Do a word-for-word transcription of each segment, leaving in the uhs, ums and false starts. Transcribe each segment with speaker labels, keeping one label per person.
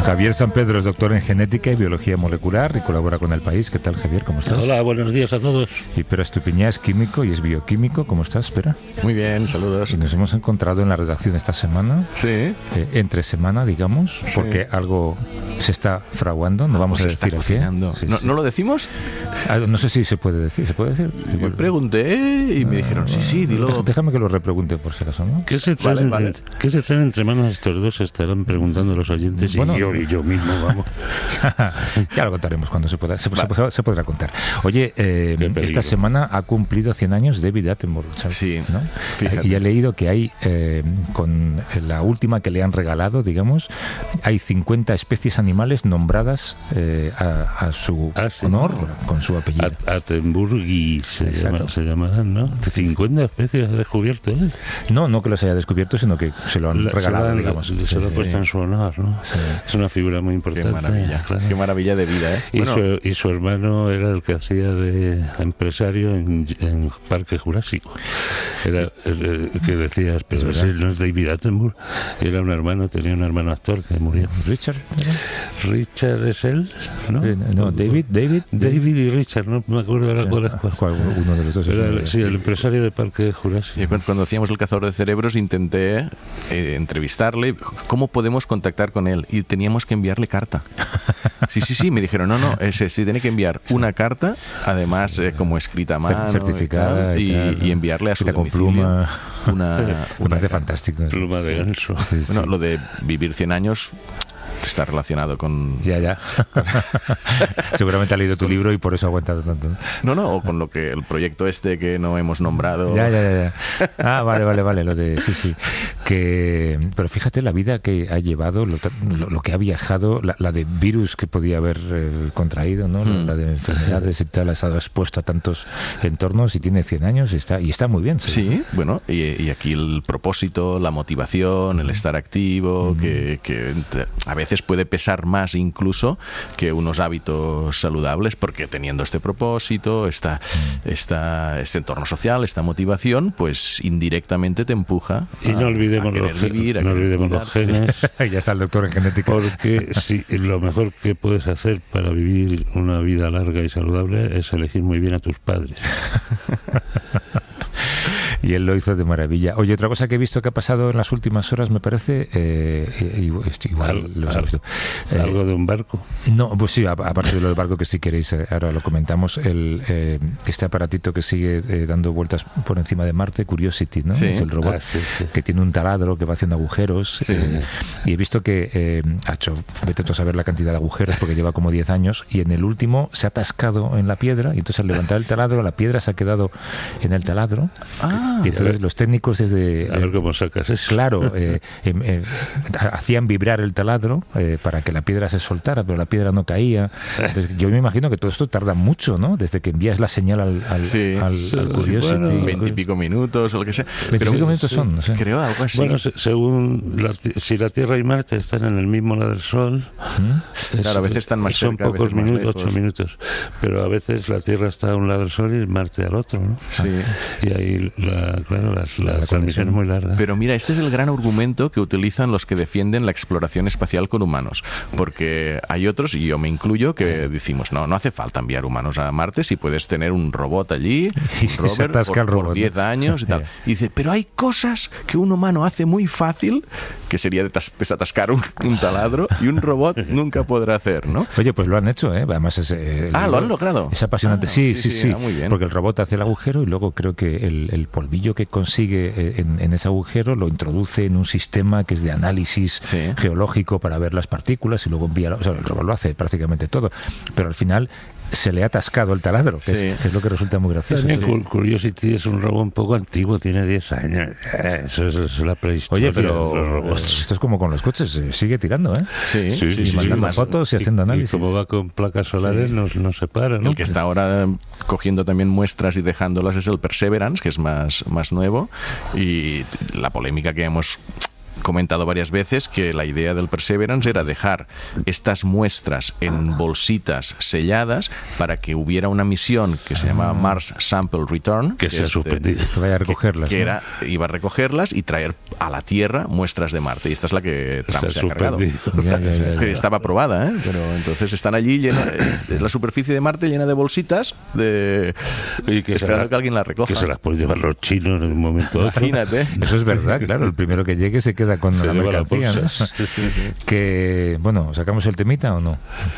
Speaker 1: Javier San Pedro es doctor en genética y biología molecular y colabora con El País. ¿Qué tal, Javier? ¿Cómo estás?
Speaker 2: Hola, buenos días a todos.
Speaker 1: Y Pere Estupiñá es químico y es bioquímico. ¿Cómo estás, Pere?
Speaker 3: Muy bien, saludos.
Speaker 1: Y nos hemos encontrado en la redacción esta semana.
Speaker 3: Sí.
Speaker 1: Eh, entre semana, digamos, sí. Porque algo se está fraguando. No vamos a decir así.
Speaker 3: Sí, ¿No, sí. ¿No lo decimos?
Speaker 1: Ah, no sé si se puede decir. ¿Se puede decir?
Speaker 3: Me pregunté y me dijeron, sí, sí, dilo.
Speaker 1: Déjame que lo repregunte por si acaso, ¿no?
Speaker 2: ¿Qué se traen, vale, vale. ¿Qué se traen entre manos estos dos? Estarán preguntando los oyentes bueno, y yo y yo mismo, vamos.
Speaker 1: Ya lo contaremos cuando se pueda, se, se, se podrá contar. Oye, eh, esta semana ha cumplido cien años David Attenborough, ¿sabes? Sí, ¿no? Fíjate. Y he leído que hay, eh, con la última que le han regalado, digamos, hay cincuenta especies animales nombradas eh, a, a su ah, sí. honor, con su apellido.
Speaker 2: Attenborough se, llama, se llamarán, ¿no? cincuenta especies ha descubierto él.
Speaker 1: No, no que los haya descubierto, sino que se lo han la, regalado, se lo han, digamos.
Speaker 2: Se sí, lo ha puesto sí. en su honor, ¿no? Sí. Es una figura muy importante.
Speaker 3: Qué maravilla, claro. Qué maravilla de vida, ¿eh?
Speaker 2: Y, bueno. su, y su hermano era el que hacía de empresario en, en Parque Jurásico. Era el, el que decías, pero ese no es David Attenborough. Era un hermano, tenía un hermano actor que murió.
Speaker 1: Richard.
Speaker 2: ¿no? Richard es él, ¿no?
Speaker 1: Eh, no, David, David.
Speaker 2: David y Richard, no me acuerdo ahora cuál es cuál.
Speaker 1: Uno de los dos.
Speaker 2: Era, el, sí, el empresario de Parque Jurásico.
Speaker 3: Y cuando, cuando hacíamos el cazador de cerebros intenté eh, entrevistarle. ¿Cómo podemos contactar con él? Y teníamos que enviarle carta. Sí, sí, sí, me dijeron, no, no, ese sí tiene que enviar una carta, además eh, como escrita a mano,
Speaker 1: certificada y, tal, y,
Speaker 3: y, y enviarle a su
Speaker 1: con
Speaker 3: domicilio
Speaker 1: pluma.
Speaker 3: Una,
Speaker 1: me
Speaker 3: una
Speaker 1: parece fantástico.
Speaker 2: Pluma de ganso.
Speaker 1: Sí, sí.
Speaker 3: Bueno, lo de vivir cien años está relacionado con...
Speaker 1: Ya, ya. Seguramente ha leído tu libro y por eso ha aguantado tanto.
Speaker 3: No, no, o con lo que el proyecto este que no hemos nombrado.
Speaker 1: Ya, ya, ya. Ah, vale, vale, vale. Lo de... Sí, sí. Que... Pero fíjate la vida que ha llevado, lo, lo, lo que ha viajado, la, la de virus que podía haber eh, contraído, ¿no? Hmm. La de enfermedades y tal, ha estado expuesto a tantos entornos y tiene cien años y está, y está muy bien. ¿sí?
Speaker 3: Sí, bueno, y, y aquí el propósito, la motivación, el estar activo, hmm. que, que a veces puede pesar más incluso que unos hábitos saludables, porque teniendo este propósito, esta, esta, este entorno social, esta motivación, pues indirectamente te empuja
Speaker 2: y no olvidemos, a los, vivir, no olvidemos los genes.
Speaker 1: Ya está el doctor en genética.
Speaker 2: Porque sí, lo mejor que puedes hacer para vivir una vida larga y saludable es elegir muy bien a tus padres.
Speaker 1: Y él lo hizo de maravilla. Oye, otra cosa que he visto que ha pasado en las últimas horas, me parece, eh, igual
Speaker 2: Al,
Speaker 1: lo
Speaker 2: al,
Speaker 1: eh,
Speaker 2: algo de un barco.
Speaker 1: No, pues sí, aparte de lo del barco, que si queréis ahora lo comentamos, el eh, este aparatito que sigue eh, dando vueltas por encima de Marte, Curiosity, ¿no?
Speaker 3: Sí.
Speaker 1: Es el robot
Speaker 2: ah, sí, sí.
Speaker 1: que tiene un taladro que va haciendo agujeros.
Speaker 3: Sí.
Speaker 1: Eh, y he visto que eh, ha hecho, vete tú a saber la cantidad de agujeros, porque lleva como diez años, y en el último se ha atascado en la piedra, y entonces al levantar el taladro, la piedra se ha quedado en el taladro.
Speaker 3: Ah,
Speaker 1: y entonces los técnicos desde...
Speaker 2: A ver cómo sacas eso.
Speaker 1: Claro, eh, eh, eh, hacían vibrar el taladro eh, para que la piedra se soltara, pero la piedra no caía. Entonces, yo me imagino que todo esto tarda mucho, ¿no? Desde que envías la señal al, al,
Speaker 3: sí,
Speaker 1: al,
Speaker 3: sí,
Speaker 1: al Curiosity.
Speaker 3: Bueno, veintipico minutos o lo que sea.
Speaker 1: Veintipico minutos sí, son, no sé.
Speaker 3: Creo algo así.
Speaker 2: Bueno, se, según la, si la Tierra y Marte están en el mismo lado del Sol,
Speaker 3: ¿Mm? es, claro, a veces están más
Speaker 2: son
Speaker 3: cerca,
Speaker 2: pocos minutos,
Speaker 3: lejos.
Speaker 2: ocho minutos, pero a veces la Tierra está a un lado del Sol y Marte al otro, ¿no?
Speaker 3: Sí.
Speaker 2: Y ahí, la, claro, las, la, la transmisión es muy larga.
Speaker 3: Pero mira, este es el gran argumento que utilizan los que defienden la exploración espacial con humanos, porque hay otros, y yo me incluyo, que decimos, no, no hace falta enviar humanos a Marte si puedes tener un robot allí, un rover, por,
Speaker 1: robot,
Speaker 3: por diez años y tal. Y dice, pero hay cosas que un humano hace muy fácil, que sería desatascar un, un taladro, y un robot nunca podrá hacer, ¿no?
Speaker 1: Oye, pues lo han hecho, ¿eh? Además es... Eh,
Speaker 3: ah, ¿lo han logrado?
Speaker 1: Es apasionante. Ah, sí, sí, sí. sí.
Speaker 3: Ah, muy bien.
Speaker 1: Porque el robot hace el agujero y luego creo que el, el polvillo que consigue en, en ese agujero lo introduce en un sistema que es de análisis sí. geológico para ver las partículas y luego envía... O sea, el robot lo hace prácticamente todo. Pero al final se le ha atascado el taladro, que, sí. es, que es lo que resulta muy gracioso.
Speaker 2: También sí. Curiosity es un robot un poco antiguo, tiene diez años. Eso es, es la prehistoria.
Speaker 1: Oye, pero esto es como con los coches, sigue tirando, ¿eh?
Speaker 3: Sí,
Speaker 1: sí, sí, y sí, mandando sí, fotos y, y haciendo análisis.
Speaker 2: Y como va con placas solares, sí. no, no se para, ¿no?
Speaker 3: El que está ahora cogiendo también muestras y dejándolas es el Perseverance, que es más, más nuevo, y la polémica que hemos comentado varias veces que la idea del Perseverance era dejar estas muestras en bolsitas selladas para que hubiera una misión que se llamaba Mars Sample Return,
Speaker 2: que, que se ha suspendido,
Speaker 1: que vaya a recogerlas,
Speaker 3: que, que
Speaker 1: ¿no?
Speaker 3: era, iba a recogerlas y traer a la Tierra muestras de Marte, y esta es la que Trump se, se ha cargado. Ya, ya, ya, ya. Estaba aprobada, ¿eh? Pero entonces están allí llena, eh, la superficie de Marte llena de bolsitas de
Speaker 2: y que
Speaker 3: esperando
Speaker 2: la,
Speaker 3: que alguien las recoja.
Speaker 2: Que se las pueden llevar los chinos en un momento otro.
Speaker 3: Imagínate.
Speaker 1: Eso es verdad, claro, el primero que llegue se queda con se la mercancía, ¿no? Sí, sí, sí. Que, bueno, ¿sacamos el temita o no?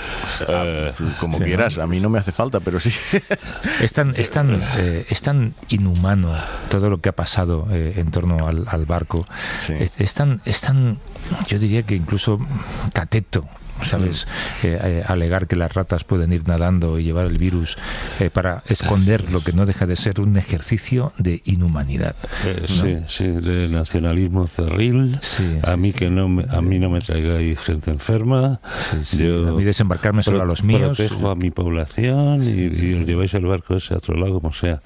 Speaker 3: Uh, como sí, quieras, ¿no? A mí no me hace falta, pero sí.
Speaker 1: Es tan, es tan, eh, es tan inhumano todo lo que ha pasado eh, en torno al, al barco. Sí. Es, es tan, es tan, yo diría que incluso cateto, ¿sabes? Eh, eh, alegar que las ratas pueden ir nadando y llevar el virus eh, para esconder lo que no deja de ser un ejercicio de inhumanidad,
Speaker 2: eh, ¿no? Sí, sí, de nacionalismo cerril. Sí, a sí, mí sí. que no me, a mí no me traigáis gente enferma.
Speaker 1: Sí, sí. Yo a mí desembarcarme solo pro, a los míos.
Speaker 2: Protejo a mi población y, sí. y os lleváis el barco ese a otro lado, como sea.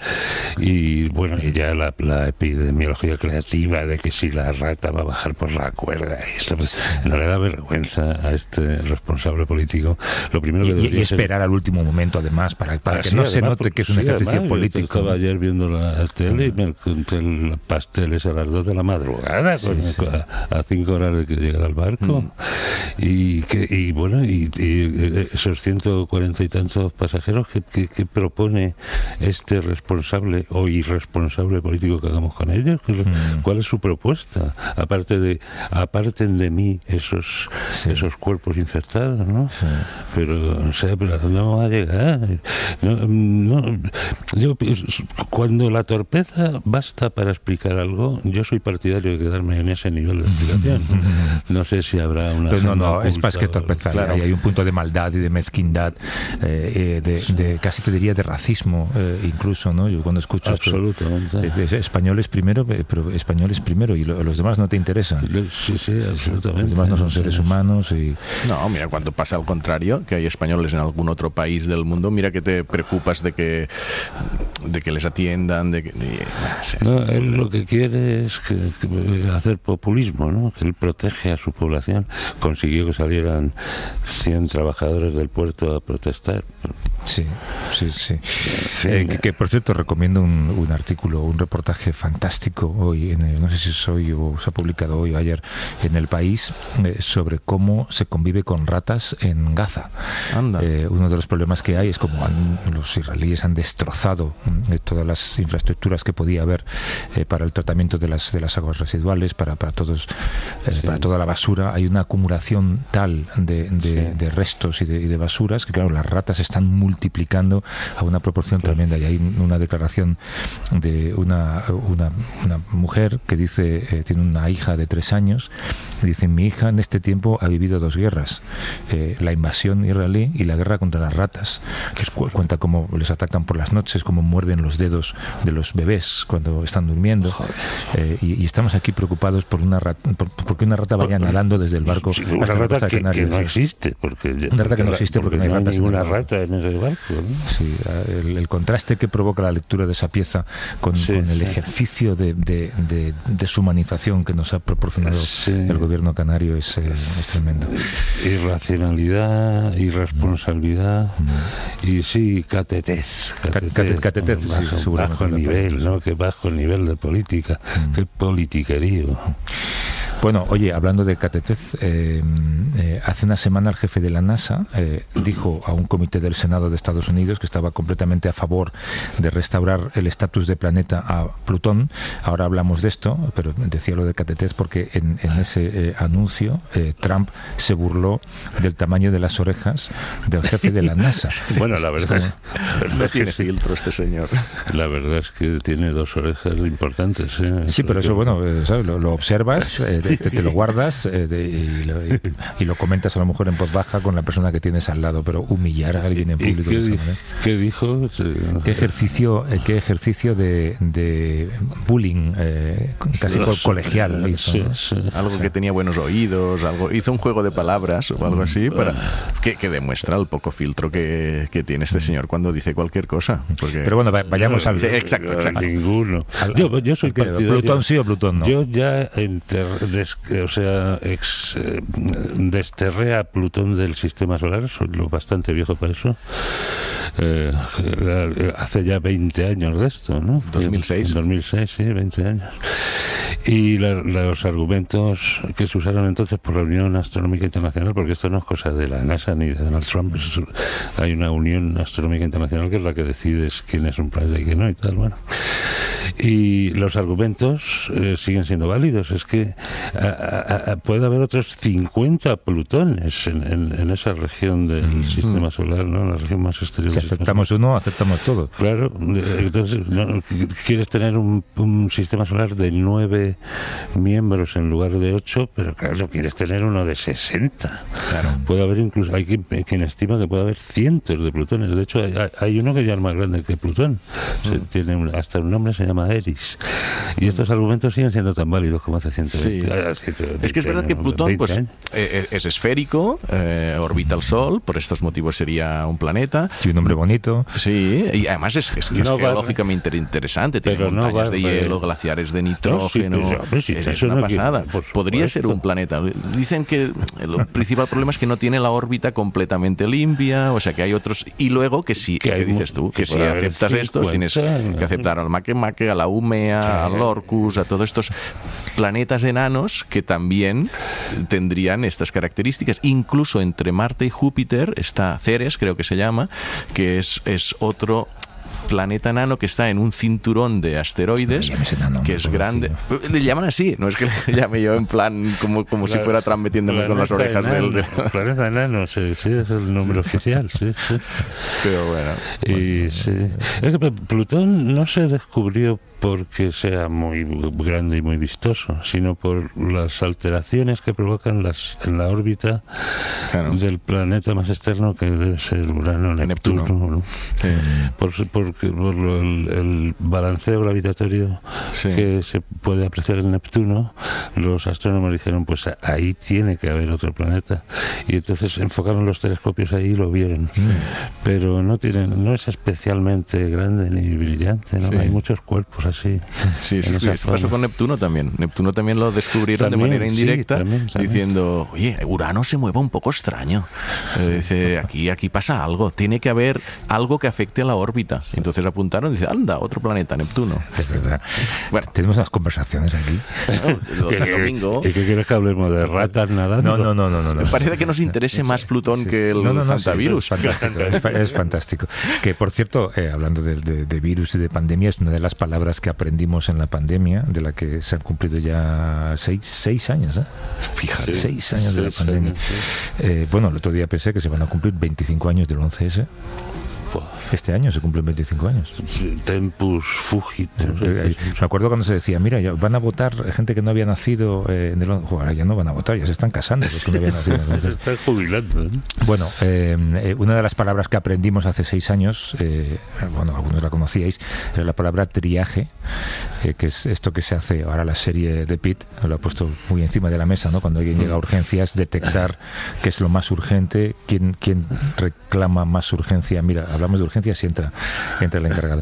Speaker 2: Y bueno, y ya la, la epidemiología creativa de que si la rata va a bajar por la cuerda, y esto pues, sí. no le da vergüenza a este responsable político. Lo primero que
Speaker 1: y, y esperar ser... al último momento, además, para, para que no además, se note que es un sí, ejercicio
Speaker 2: además,
Speaker 1: político.
Speaker 2: Yo estaba ayer viendo la tele y me encontré el pasteles a las dos de la madrugada, sí, con, sí. A, a cinco horas de que llegara al barco. Mm. Y, que, y bueno, y, y esos ciento cuarenta y tantos pasajeros que, que, que propone este responsable o irresponsable político que hagamos con ellos. Mm. ¿Cuál es su propuesta? Aparte de, aparten de mí esos, sí. esos cuerpos infectados, ¿no? Sí. Pero no sé, pero ¿a dónde vamos a llegar? No, no, yo, cuando la torpeza basta para explicar algo, yo soy partidario de quedarme en ese nivel de explicación. No sé si habrá una...
Speaker 1: Pero no, no, es más que torpeza. Claro. Hay, hay un punto de maldad y de mezquindad, eh, de, sí. de casi te diría de racismo, eh, incluso, ¿no? Yo cuando escucho...
Speaker 2: Absolutamente.
Speaker 1: Esto, eh, españoles primero, pero españoles primero, y lo, los demás no te interesan.
Speaker 2: Sí, sí, absolutamente.
Speaker 1: Los demás no son seres humanos y...
Speaker 3: No, mira, cuando pasa al contrario, que hay españoles en algún otro país del mundo, mira que te preocupas de que de que les atiendan, de que... De,
Speaker 2: no, él lo que quiere es que, que hacer populismo, ¿no? Que él protege a su población. Consiguió que salieran cien trabajadores del puerto a protestar.
Speaker 1: Sí, sí, sí. sí eh, que, que, por cierto, recomiendo un, un artículo, un reportaje fantástico hoy, en el, no sé si es hoy o se ha publicado hoy o ayer, en El País, eh, sobre cómo se convive con ratas en Gaza. Eh, uno de los problemas que hay es como han, los israelíes han destrozado eh, todas las infraestructuras que podía haber eh, para el tratamiento de las de las aguas residuales, para para todos eh, sí. para toda la basura. Hay una acumulación tal de, de, sí. de restos y de, y de basuras que, claro, las ratas están multiplicando a una proporción pues. tremenda. Y hay una declaración de una una, una mujer que dice, eh, tiene una hija de tres años, y dice: mi hija en este tiempo ha vivido dos guerras, eh, la invasión israelí y la guerra contra las ratas. Que cu cuenta cómo les atacan por las noches, cómo muerden los dedos de los bebés cuando están durmiendo, eh, y, y estamos aquí preocupados por una rata, por, porque una rata vaya nadando desde el barco
Speaker 2: sí, una
Speaker 1: hasta
Speaker 2: rata
Speaker 1: la
Speaker 2: que, que no existe, porque
Speaker 1: una rata que no existe porque, porque no hay,
Speaker 2: no hay ninguna rata en ese barco, ¿no?
Speaker 1: Sí, el, el contraste que provoca la lectura de esa pieza con, sí, con el sí. ejercicio de, de, de deshumanización que nos ha proporcionado sí. el gobierno canario es, eh, es tremendo.
Speaker 2: Irracionalidad, irresponsabilidad mm. y sí, catetez.
Speaker 1: Catetez, catetez, catetez sí,
Speaker 2: bajo, bajo nivel, ¿no? Que bajo el nivel de política, mm. qué politiquerío.
Speaker 1: Bueno, oye, hablando de catetez, eh, eh, hace una semana el jefe de la NASA eh, dijo a un comité del Senado de Estados Unidos que estaba completamente a favor de restaurar el estatus de planeta a Plutón. Ahora hablamos de esto, pero decía lo de catetez porque en, en ese eh, anuncio eh, Trump se burló del tamaño de las orejas del jefe de la NASA.
Speaker 2: Bueno, la verdad,
Speaker 3: no tiene filtro este señor.
Speaker 2: La verdad es que tiene dos orejas importantes. ¿eh?
Speaker 1: Sí, pero eso, bueno, eh, ¿sabes? Lo, lo observas, eh, te, te lo guardas eh, de, y, lo, y, y lo comentas a lo mejor en voz baja con la persona que tienes al lado, pero humillar a alguien en público.
Speaker 2: ¿Qué, di ¿qué dijo?
Speaker 1: ¿Qué ejercicio, eh, qué ejercicio de, de bullying eh, casi sí, colegial hizo,
Speaker 3: sí,
Speaker 1: ¿no?
Speaker 3: sí. Algo que tenía buenos oídos, algo hizo un juego de palabras o algo así para que, que demuestra el poco filtro que, que tiene este señor cuando dice cualquier cosa. Porque...
Speaker 1: Pero bueno, vayamos al...
Speaker 3: Sí, exacto, exacto.
Speaker 2: Ninguno. Al, yo, yo soy partidario...
Speaker 1: ¿Plutón sí o Plutón no?
Speaker 2: Yo ya enter, des, o sea, ex, eh, desterré a Plutón del sistema solar, soy lo bastante viejo para eso. Eh, hace ya veinte años de esto, ¿no?
Speaker 3: dos mil seis.
Speaker 2: dos mil seis, sí, veinte años. Y la, los argumentos que se usaron entonces por la Unión Astronómica Internacional, porque esto no es cosa de la NASA ni de Donald Trump, es, hay una Unión Astronómica Internacional que es la que decide quién es un planeta y quién no y tal, bueno. Y los argumentos eh, siguen siendo válidos. Es que a, a, a, puede haber otros cincuenta Plutones en, en, en esa región del mm. sistema solar, ¿no? La región más exterior.
Speaker 1: Si aceptamos uno, aceptamos todo.
Speaker 2: Claro. Entonces, ¿no? Quieres tener un, un sistema solar de nueve miembros en lugar de ocho, pero claro, quieres tener uno de sesenta. Claro. Puede haber incluso, hay quien, quien estima que puede haber cientos de Plutones. De hecho, hay, hay uno que ya es más grande que Plutón. Mm. Se, tiene un, hasta un nombre se llama Eris. Y estos argumentos siguen siendo tan válidos como hace ciento veinte, sí. ciento veinte
Speaker 3: Es que es verdad que Plutón pues, eh, es esférico, eh, orbita el Sol, por estos motivos sería un planeta.
Speaker 1: Y un nombre bonito.
Speaker 3: Sí, y además es, es, es no geológicamente interesante. Tiene pero montañas no de hielo, glaciares de nitrógeno. No, sí, pero, sí, es una no pasada. Quiere, Podría ser un planeta. Dicen que el principal problema es que no tiene la órbita completamente limpia, o sea que hay otros. Y luego que sí, que, que dices tú, que, que si aceptas estos, tienes que aceptar al Makemake, a la Umea, al Orcus, a todos estos planetas enanos que también tendrían estas características. Incluso entre Marte y Júpiter está Ceres, creo que se llama, que es, es otro planeta enano que está en un cinturón de asteroides enano, que es grande. Decir. Le llaman así, no es que le llame yo en plan como, como si fuera Trump metiéndome con las orejas
Speaker 2: enano,
Speaker 3: del...
Speaker 2: del... Planeta enano, sí, sí, es el nombre oficial, sí, sí.
Speaker 3: Pero bueno.
Speaker 2: Y,
Speaker 3: bueno.
Speaker 2: Sí. Es que Plutón no se descubrió porque sea muy grande y muy vistoso, sino por las alteraciones que provocan las en la órbita claro. del planeta más externo, que debe ser Urano, Neptuno, Neptuno. ¿no? Sí. por, por, por lo, el, el balanceo gravitatorio sí. que se puede apreciar en Neptuno. Los astrónomos dijeron, pues ahí tiene que haber otro planeta, y entonces enfocaron los telescopios ahí y lo vieron, sí. pero no tiene, no es especialmente grande ni brillante, ¿no? Sí. Hay muchos cuerpos así. Sí,
Speaker 3: sí, sí, sí. Eso pasó con Neptuno también. Neptuno también lo descubrieron también, de manera indirecta, sí, también, también. diciendo, oye, Urano se mueve un poco extraño. Eh, dice, aquí, aquí pasa algo, tiene que haber algo que afecte a la órbita. Entonces apuntaron y dice, anda, otro planeta, Neptuno.
Speaker 1: Es verdad. Bueno, tenemos unas conversaciones aquí.
Speaker 3: No, el domingo.
Speaker 2: ¿Y qué quieres que hablemos de ratas nadando?
Speaker 1: No, no, no, no, no, no.
Speaker 3: Me parece que nos interese más Plutón sí, sí. que el no, no, no, hantavirus.
Speaker 1: Sí, es, fantástico, es, es fantástico. Que, por cierto, eh, hablando de, de, de virus y de pandemia, es una de las palabras que aprendimos en la pandemia, de la que se han cumplido ya seis, seis años, ¿eh? Fíjate, sí, seis años seis de la pandemia. Años, sí. eh, bueno, el otro día pensé que se van a cumplir veinticinco años del once ese. Este año se cumplen veinticinco años.
Speaker 2: Tempus fugit.
Speaker 1: Me acuerdo cuando se decía, mira, ya van a votar gente que no había nacido eh, en el once. Ahora ya no van a votar, ya se están casando los que no habían nacido.
Speaker 2: Se están jubilando. ¿eh?
Speaker 1: Bueno, eh, una de las palabras que aprendimos hace seis años, eh, bueno, algunos la conocíais, era la palabra triaje, eh, que es esto que se hace ahora la serie de Pitt, lo ha puesto muy encima de la mesa, ¿no? Cuando alguien llega a urgencias, detectar qué es lo más urgente, quién, quién reclama más urgencia. Mira, hablamos de urgencias y entra, entra el encargado.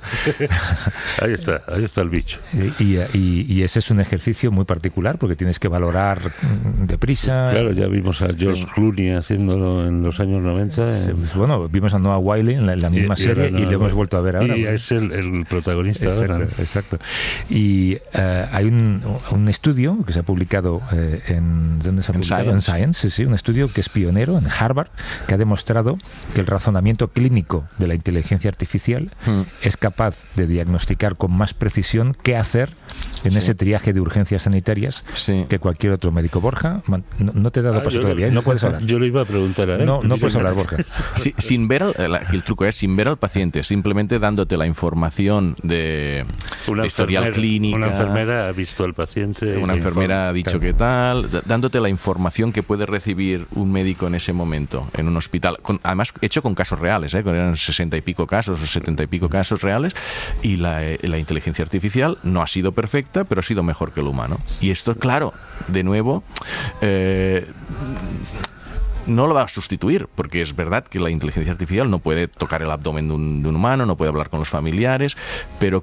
Speaker 2: Ahí está, ahí está el bicho.
Speaker 1: Y, y, y ese es un ejercicio muy particular porque tienes que valorar deprisa.
Speaker 2: Claro, ya vimos a George Clooney haciéndolo en los años noventa.
Speaker 1: Sí, bueno, vimos a Noah Wyle en la, en la misma y, serie y, y le hemos vuelto a ver ahora.
Speaker 2: Y es el, el protagonista
Speaker 1: exacto,
Speaker 2: ahora.
Speaker 1: Exacto. Y uh, hay un, un estudio que se ha publicado eh, en... ¿Dónde se ha publicado? En Science. En Science, sí, un estudio que es pionero en Harvard, que ha demostrado que el razonamiento clínico de la inteligencia artificial mm. es capaz de diagnosticar con más precisión qué hacer en sí. ese triaje de urgencias sanitarias sí. que cualquier otro médico. Borja, no, no te he dado ah, paso todavía, ¿eh? No puedes hablar.
Speaker 2: Yo lo iba a preguntar a él.
Speaker 1: No, no puedes hablar, Borja.
Speaker 3: Sí, sin ver al, el, el truco es sin ver al paciente, simplemente dándote la información de, de historial clínico.
Speaker 2: Una enfermera ha visto al paciente.
Speaker 3: Una enfermera ha dicho qué tal, dándote la información que puede recibir un médico en ese momento, en un hospital. Con, además, hecho con casos reales, ¿eh? Eran sesenta y pico casos o setenta y pico casos reales, y la, la inteligencia artificial no ha sido perfecta, pero ha sido mejor que el humano. Y esto, claro, de nuevo, eh, no lo va a sustituir, porque es verdad que la inteligencia artificial no puede tocar el abdomen de un, de un humano, no puede hablar con los familiares, pero